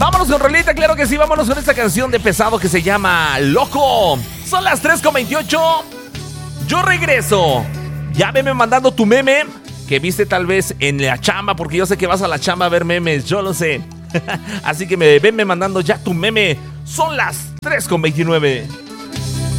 Vámonos con rolita, claro que sí. Vámonos con esta canción de Pesado que se llama Loco. Son las 3:28. Yo regreso. Ya veme mandando tu meme que viste tal vez en la chamba, porque yo sé que vas a la chamba a ver memes, yo lo sé. Así que venme mandando ya tu meme. Son las 3:29.